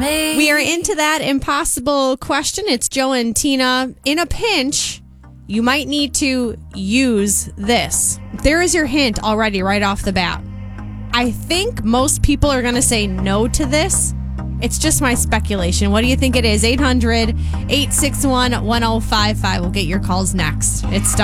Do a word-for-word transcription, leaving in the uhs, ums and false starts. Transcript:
We are into that impossible question. It's Joe and Tina. In a pinch, you might need to use this. There is your hint already right off the bat. I think most people are going to say no to this. It's just my speculation. What do you think it is? eight hundred, eight six one, one oh five five. We'll get your calls next. It's